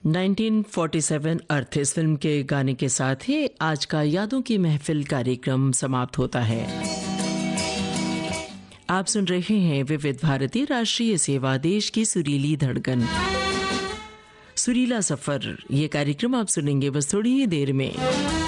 1947 अर्थ इस फिल्म के गाने के साथ ही आज का यादों की महफिल कार्यक्रम समाप्त होता है। आप सुन रहे हैं विविध भारती राष्ट्रीय सेवा, देश की सुरीली धड़कन, सुरीला सफर। ये कार्यक्रम आप सुनेंगे बस थोड़ी ही देर में।